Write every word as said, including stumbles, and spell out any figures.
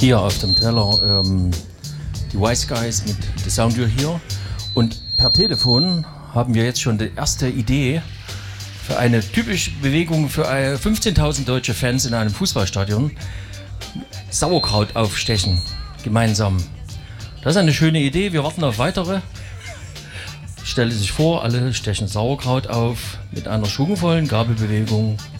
Hier auf dem Teller ähm, die Wise Guys mit The Sound You Hear. Und per Telefon haben wir jetzt schon die erste Idee für eine typische Bewegung für fünfzehntausend deutsche Fans in einem Fußballstadion. Sauerkraut aufstechen, gemeinsam. Das ist eine schöne Idee, wir warten auf weitere. Stelle sich vor, alle stechen Sauerkraut auf mit einer schwungvollen Gabelbewegung.